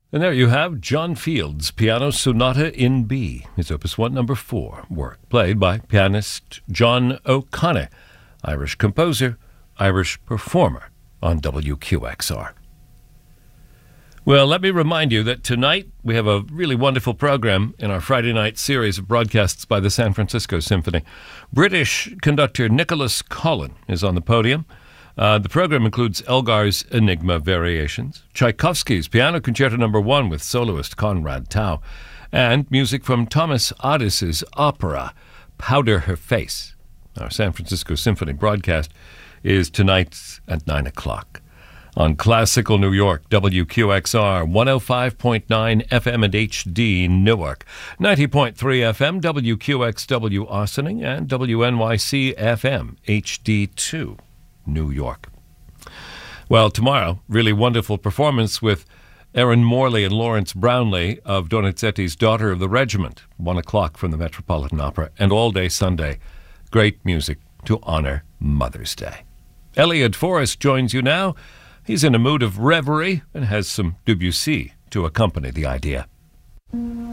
And there you have John Field's Piano Sonata in B, his Opus 1 No. 4 work, played by pianist John O'Connor, Irish composer, Irish performer on WQXR. Well, let me remind you that tonight we have a really wonderful program in our Friday night series of broadcasts by the San Francisco Symphony. British conductor Nicholas Collin is on the podium. The program includes Elgar's Enigma Variations, Tchaikovsky's Piano Concerto No. 1 with soloist Conrad Tao, and music from Thomas Addis's opera, Powder Her Face. Our San Francisco Symphony broadcast is tonight at 9 o'clock. On Classical New York, WQXR, 105.9 FM and HD Newark, 90.3 FM, WQXW Ossining, and WNYC FM, HD2 New York. Well, tomorrow, really wonderful performance with Erin Morley and Lawrence Brownlee of Donizetti's Daughter of the Regiment, 1 o'clock from the Metropolitan Opera, and all day Sunday, great music to honor Mother's Day. Elliot Forrest joins you now. He's in a mood of reverie and has some Debussy to accompany the idea.